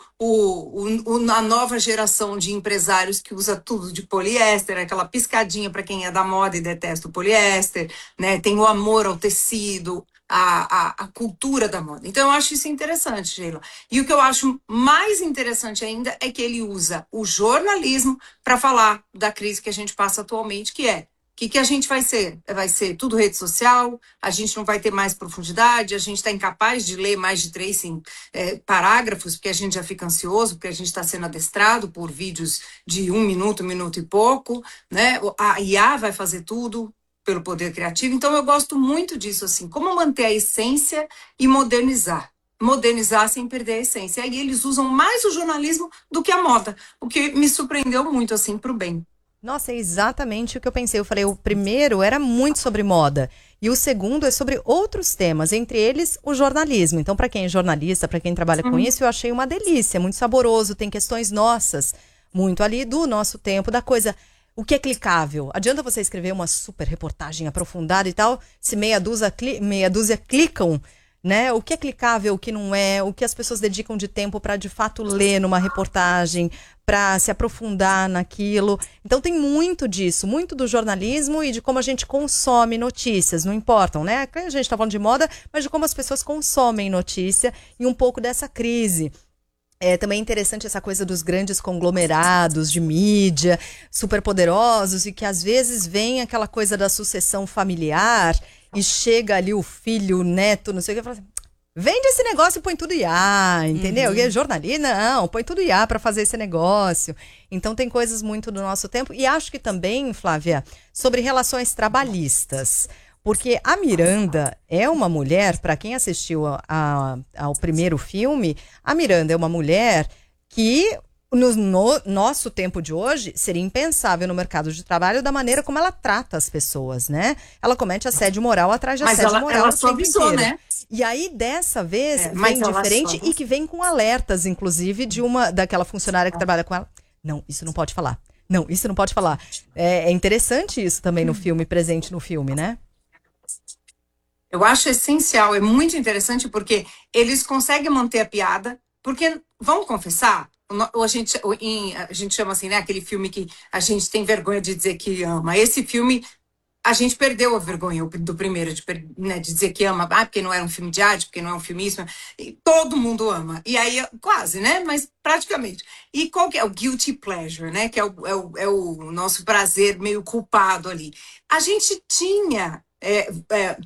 A nova geração de empresários que usa tudo de poliéster, aquela piscadinha para quem é da moda e detesta o poliéster, né? Tem o amor ao tecido, a cultura da moda. Então, eu acho isso interessante, Sheila. E o que eu acho mais interessante ainda é que ele usa o jornalismo para falar da crise que a gente passa atualmente, que é: o que a gente vai ser? Vai ser tudo rede social, a gente não vai ter mais profundidade, a gente está incapaz de ler mais de 3 parágrafos, porque a gente já fica ansioso, porque a gente está sendo adestrado por vídeos de 1 minuto, 1 minuto e pouco, né? A IA vai fazer tudo pelo poder criativo. Então, eu gosto muito disso, assim, como manter a essência e modernizar. Modernizar sem perder a essência. E aí eles usam mais o jornalismo do que a moda, o que me surpreendeu muito, assim, para o bem.
Nossa, é exatamente o que eu pensei. Eu falei, o primeiro era muito sobre moda e o segundo é sobre outros temas, entre eles o jornalismo. Então, para quem é jornalista, para quem trabalha com isso, eu achei uma delícia, muito saboroso, tem questões nossas, muito ali do nosso tempo, da coisa. O que é clicável? Adianta você escrever uma super reportagem aprofundada e tal, se meia dúzia clicam, né? O que é clicável, o que não é, o que as pessoas dedicam de tempo para de fato ler numa reportagem, para se aprofundar naquilo. Então tem muito disso, muito do jornalismo e de como a gente consome notícias, não importam, né? A gente está falando de moda, mas de como as pessoas consomem notícia e um pouco dessa crise. É também interessante essa coisa dos grandes conglomerados de mídia, superpoderosos, e que às vezes vem aquela coisa da sucessão familiar e chega ali o filho, o neto, não sei o que, e fala assim, vende esse negócio e põe tudo IA, entendeu? E jornalista, não, põe tudo IA para fazer esse negócio. Então tem coisas muito do nosso tempo. E acho que também, Flávia, sobre relações trabalhistas. Porque a Miranda é uma mulher, para quem assistiu ao primeiro filme, a Miranda é uma mulher que, no nosso tempo de hoje, seria impensável no mercado de trabalho da maneira como ela trata as pessoas, né? Ela comete assédio moral atrás de assédio moral.
Ela suavizou, né?
E aí, dessa vez, vem diferente e que vem com alertas, inclusive, daquela funcionária que trabalha com ela. Não, isso não pode falar. Não, isso não pode falar. É interessante isso também no filme, presente no filme, né?
Eu acho essencial, é muito interessante porque eles conseguem manter a piada, porque, vamos confessar, a gente chama assim, né, aquele filme que a gente tem vergonha de dizer que ama. Esse filme, a gente perdeu a vergonha do primeiro, de dizer que ama, porque não era um filme de arte, porque não é um filme isso, e todo mundo ama. E aí, quase, né, mas praticamente. E qual que é o guilty pleasure, né, que é o nosso prazer meio culpado ali. A gente tinha...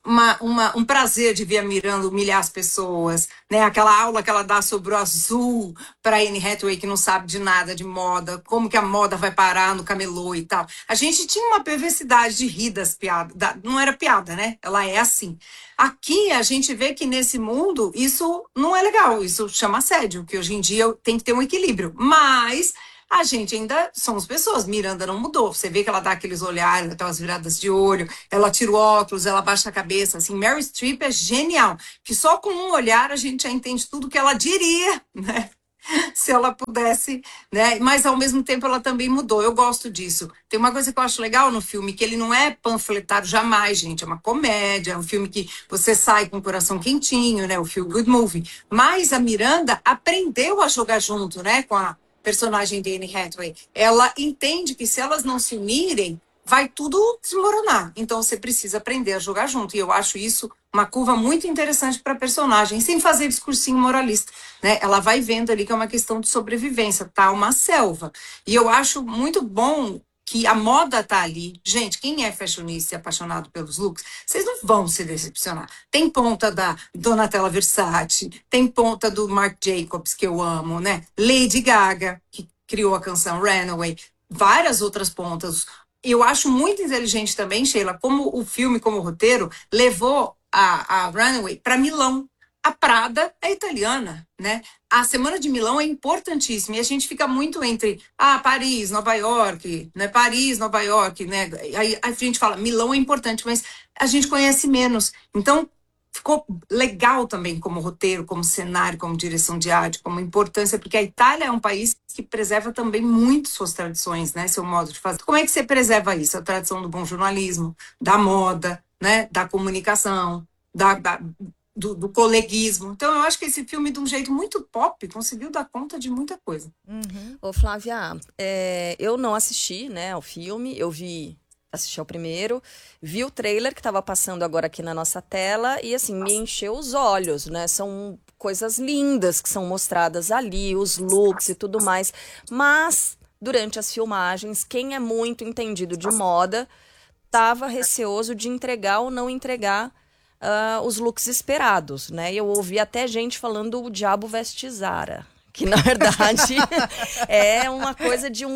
um prazer de ver a Miranda humilhar as pessoas, né? Aquela aula que ela dá sobre o azul para Anne Hathaway, que não sabe de nada de moda, como que a moda vai parar no camelô e tal. A gente tinha uma perversidade de rir das piadas, não era piada, né? Ela é assim. Aqui a gente vê que nesse mundo isso não é legal, isso chama assédio, que hoje em dia tem que ter um equilíbrio, mas a gente ainda somos pessoas. Miranda não mudou. Você vê que ela dá aqueles olhares, aquelas viradas de olho, ela tira o óculos, ela baixa a cabeça. Assim, Meryl Streep é genial, que só com um olhar a gente já entende tudo que ela diria, né? Se ela pudesse, né? Mas ao mesmo tempo ela também mudou. Eu gosto disso. Tem uma coisa que eu acho legal no filme, que ele não é panfletário jamais, gente. É uma comédia, é um filme que você sai com o coração quentinho, né? O Feel Good Movie. Mas a Miranda aprendeu a jogar junto, né? Com a personagem de Anne Hathaway. Ela entende que se elas não se unirem, vai tudo desmoronar. Então você precisa aprender a jogar junto. E eu acho isso uma curva muito interessante para a personagem, sem fazer discursinho moralista, né? Ela vai vendo ali que é uma questão de sobrevivência, tá uma selva. E eu acho muito bom que a moda tá ali. Gente, quem é fashionista e apaixonado pelos looks, vocês não vão se decepcionar. Tem ponta da Donatella Versace, tem ponta do Marc Jacobs, que eu amo, né? Lady Gaga, que criou a canção Runaway, várias outras pontas. Eu acho muito inteligente também, Sheila, como o filme, como o roteiro, levou a Runaway para Milão. A Prada é italiana, né? A Semana de Milão é importantíssima e a gente fica muito entre Paris, Nova York, né? Paris, Nova York, né? Aí a gente fala, Milão é importante, mas a gente conhece menos. Então, ficou legal também como roteiro, como cenário, como direção de arte, como importância, porque a Itália é um país que preserva também muito suas tradições, né? Seu modo de fazer. Como é que você preserva isso? A tradição do bom jornalismo, da moda, né? Da comunicação, do coleguismo. Então, eu acho que esse filme, de um jeito muito pop, conseguiu dar conta de muita coisa.
Ô, Flávia, eu não assisti, né, ao filme, assisti ao primeiro, vi o trailer que estava passando agora aqui na nossa tela e, assim, me encheu os olhos, né? São coisas lindas que são mostradas ali, os looks e tudo mais, mas, durante as filmagens, quem é muito entendido de moda estava receoso de entregar ou não entregar os looks esperados, né? Eu ouvi até gente falando o diabo veste Zara, que na verdade é uma coisa de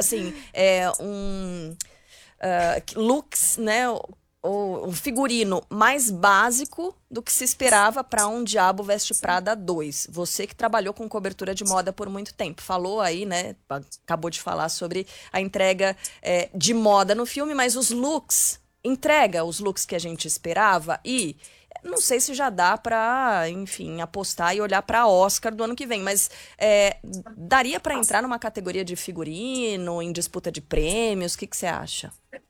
looks, né? Um figurino mais básico do que se esperava para um Diabo Veste Prada 2. Você que trabalhou com cobertura de moda por muito tempo, falou aí, né? Acabou de falar sobre a entrega de moda no filme, mas os looks entrega os looks que a gente esperava e não sei se já dá para, enfim, apostar e olhar para Oscar do ano que vem, mas daria para entrar numa categoria de figurino, em disputa de prêmios, o que você acha?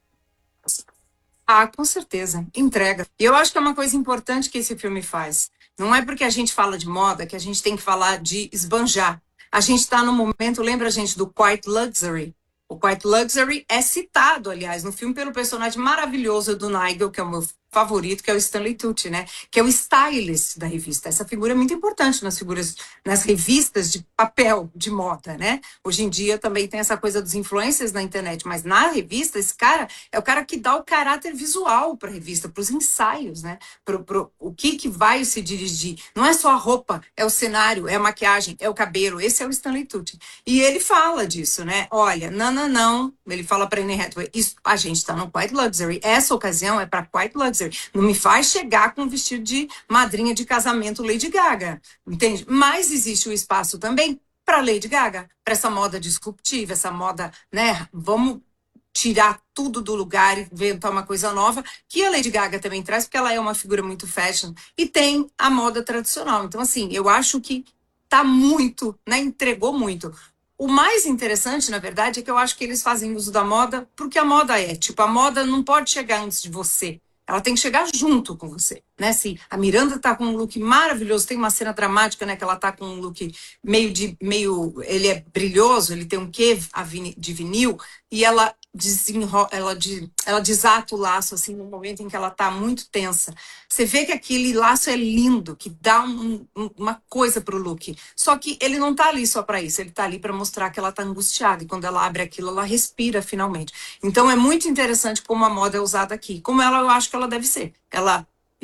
Com certeza, entrega. E eu acho que é uma coisa importante que esse filme faz. Não é porque a gente fala de moda que a gente tem que falar de esbanjar. A gente está no momento, lembra, gente, do Quiet Luxury? O Quiet Luxury é citado, aliás, no filme pelo personagem maravilhoso do Nigel, que é o meu favorito, que é o Stanley Tucci, né? Que é o stylist da revista. Essa figura é muito importante nas revistas de papel, de moda, né? Hoje em dia também tem essa coisa dos influencers na internet, mas na revista, esse cara é o cara que dá o caráter visual para a revista, para os ensaios, né? O que vai se dirigir. Não é só a roupa, é o cenário, é a maquiagem, é o cabelo. Esse é o Stanley Tucci. E ele fala disso, né? Olha, não. Ele fala para Anne Hathaway, a gente está no Quiet Luxury. Essa ocasião é para Quiet Luxury. Não me faz chegar com um vestido de madrinha de casamento Lady Gaga, entende? Mas existe o espaço também para Lady Gaga, para essa moda disruptiva, essa moda, né? Vamos tirar tudo do lugar e inventar uma coisa nova, que a Lady Gaga também traz, porque ela é uma figura muito fashion, e tem a moda tradicional. Então, assim, eu acho que tá muito, né? Entregou muito. O mais interessante, na verdade, é que eu acho que eles fazem uso da moda porque a moda é. Tipo, a moda não pode chegar antes de você. Ela tem que chegar junto com você, né? Se a Miranda tá com um look maravilhoso, tem uma cena dramática, né? Que ela tá com um look ele é brilhoso, ele tem um quê de vinil, e ela desata o laço, assim, no momento em que ela tá muito tensa. Você vê que aquele laço é lindo, que dá uma coisa pro look. Só que ele não tá ali só para isso, ele tá ali para mostrar que ela tá angustiada, e quando ela abre aquilo, ela respira finalmente. Então é muito interessante como a moda é usada aqui, como eu acho que ela deve ser. Ela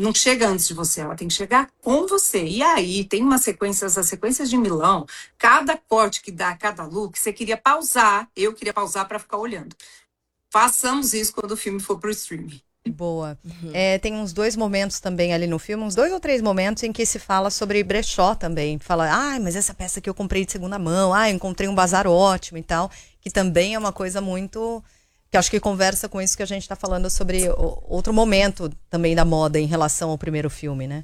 não chega antes de você, ela tem que chegar com você. E aí tem as sequências de Milão, cada corte que dá, cada look, você queria pausar, eu queria pausar para ficar olhando. Façamos isso quando o filme for pro streaming.
Boa. Tem uns 2 momentos também ali no filme, uns 2 ou 3 momentos em que se fala sobre brechó também. Fala, mas essa peça que eu comprei de segunda mão, encontrei um bazar ótimo e tal, que também é uma coisa muito... que acho que conversa com isso que a gente está falando sobre outro momento também da moda em relação ao primeiro filme, né?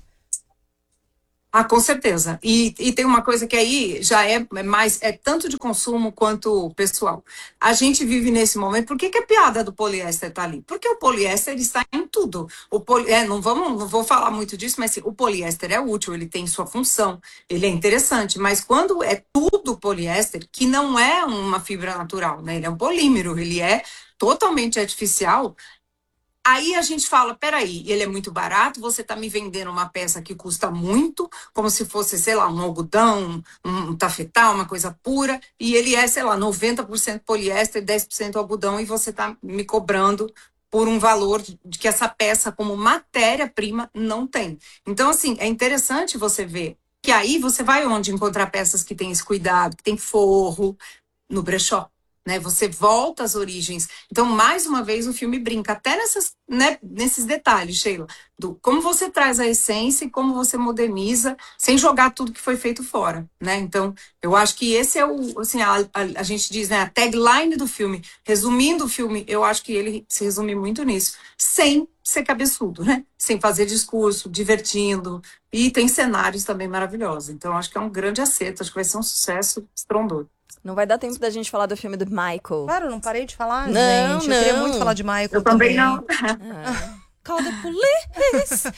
Com certeza. E tem uma coisa que aí já é mais, tanto de consumo quanto pessoal. A gente vive nesse momento, por que a piada do poliéster tá ali? Porque o poliéster está em tudo. Não vou falar muito disso, mas o poliéster é útil, ele tem sua função, ele é interessante, mas quando é tudo poliéster, que não é uma fibra natural, né? Ele é um polímero, ele é totalmente artificial. Aí a gente fala, peraí, ele é muito barato, você está me vendendo uma peça que custa muito, como se fosse, sei lá, um algodão, um tafetá, uma coisa pura, e ele é, sei lá, 90% poliéster, 10% algodão, e você está me cobrando por um valor de que essa peça, como matéria-prima, não tem. Então, assim, é interessante você ver que aí você vai onde encontrar peças que têm esse cuidado, que tem forro, no brechó. Né, você volta às origens. Então, mais uma vez, o filme brinca até nesses detalhes, Sheila, do como você traz a essência e como você moderniza, sem jogar tudo que foi feito fora. Né? Então, eu acho que esse é a gente diz, né, a tagline do filme. Resumindo o filme, eu acho que ele se resume muito nisso, sem ser cabeçudo, né? Sem fazer discurso, divertindo. E tem cenários também maravilhosos. Então, eu acho que é um grande acerto, acho que vai ser um sucesso estrondoso.
Não vai dar tempo da gente falar do filme do Michael.
Claro, não parei de falar,
não,
gente. Eu queria muito falar de Michael
eu também. Não.
Call the police!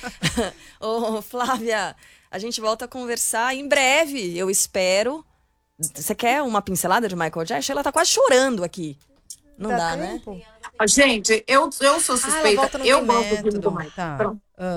Flávia, a gente volta a conversar em breve, eu espero. Você quer uma pincelada de Michael Jackson? Ela tá quase chorando aqui. Não dá, tempo? Né?
Gente, eu sou suspeita. Eu gosto do filme do Michael.
Tá.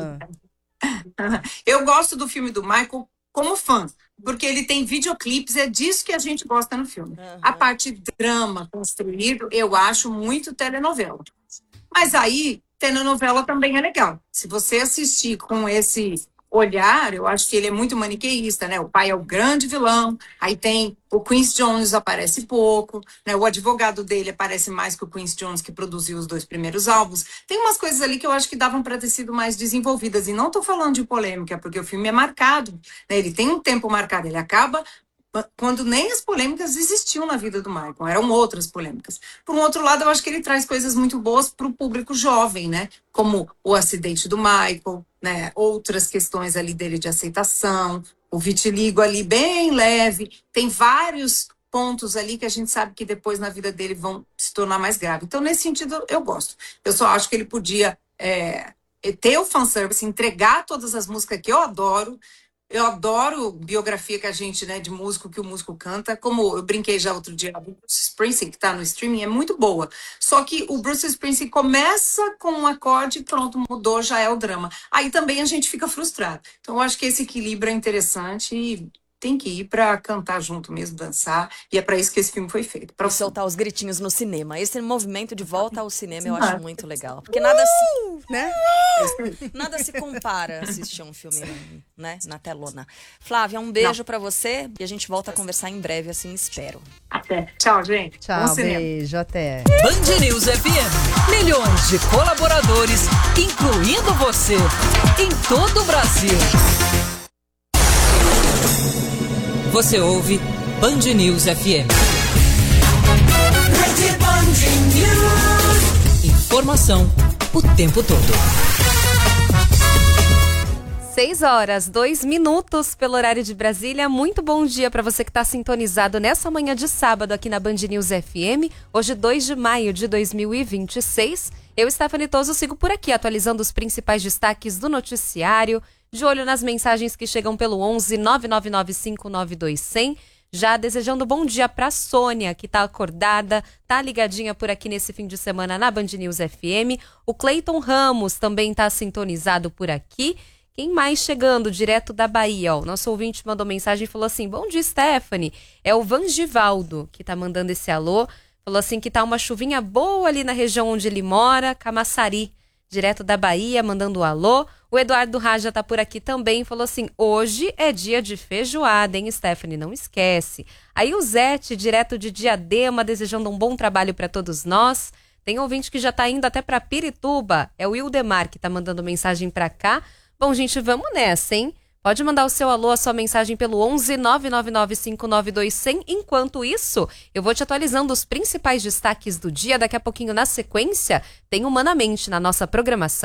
Eu gosto do filme do Michael como fã, porque ele tem videoclipes, é disso que a gente gosta no filme. A parte drama construído, eu acho muito telenovela. Mas aí, telenovela também é legal. Se você assistir com esse olhar, eu acho que ele é muito maniqueísta, né? O pai é o grande vilão, aí tem o Quincy Jones aparece pouco, né? O advogado dele aparece mais que o Quincy Jones, que produziu os 2 primeiros álbuns. Tem umas coisas ali que eu acho que davam para ter sido mais desenvolvidas, e não tô falando de polêmica, porque o filme é marcado, né? Ele tem um tempo marcado, ele acaba quando nem as polêmicas existiam na vida do Michael, eram outras polêmicas. Por um outro lado, eu acho que ele traz coisas muito boas para o público jovem, né? Como o acidente do Michael, né? Outras questões ali dele de aceitação, o vitiligo ali bem leve, tem vários pontos ali que a gente sabe que depois na vida dele vão se tornar mais graves. Então, nesse sentido, eu gosto. Eu só acho que ele podia ter o fanservice, entregar todas as músicas que eu adoro. Eu adoro biografia que a gente, né, de músico, que o músico canta. Como eu brinquei já outro dia, o Bruce Springsteen, que tá no streaming, é muito boa. Só que o Bruce Springsteen começa com um acorde, pronto, mudou, já é o drama. Aí também a gente fica frustrado. Então eu acho que esse equilíbrio é interessante e tem que ir pra cantar junto mesmo, dançar. E é pra isso que esse filme foi feito. Pra
soltar os gritinhos no cinema. Esse movimento de volta ao cinema eu acho muito legal. Porque nada se compara a assistir um filme, né, na telona. Flávia, um beijo pra você e a gente volta a conversar em breve, assim espero.
Até. Tchau, gente.
Tchau, beijo, até.
Band News FM. Milhões de colaboradores, incluindo você, em todo o Brasil. Você ouve Band News FM. Informação o tempo todo.
6h02 pelo horário de Brasília. Muito bom dia para você que está sintonizado nessa manhã de sábado aqui na Band News FM. Hoje, 2 de maio de 2026. Eu, Stephanie Toso, sigo por aqui atualizando os principais destaques do noticiário. De olho nas mensagens que chegam pelo 11 999592100. Já desejando bom dia para Sônia, que tá acordada, tá ligadinha por aqui nesse fim de semana na Band News FM. O Cleiton Ramos também tá sintonizado por aqui. Quem mais chegando direto da Bahia? Ó, o nosso ouvinte mandou mensagem e falou assim: bom dia, Stephanie. É o Vangivaldo que tá mandando esse alô. Falou assim que tá uma chuvinha boa ali na região onde ele mora, Camaçari. Direto da Bahia, mandando um alô. O Eduardo Raja tá por aqui também, falou assim, hoje é dia de feijoada, hein, Stephanie? Não esquece. Aí o Zete, direto de Diadema, desejando um bom trabalho para todos nós. Tem ouvinte que já tá indo até para Pirituba, é o Ildemar que tá mandando mensagem para cá. Bom, gente, vamos nessa, hein? Pode mandar o seu alô, a sua mensagem pelo 11 999 592 100. Enquanto isso, eu vou te atualizando os principais destaques do dia. Daqui a pouquinho, na sequência, tem Humanamente na nossa programação.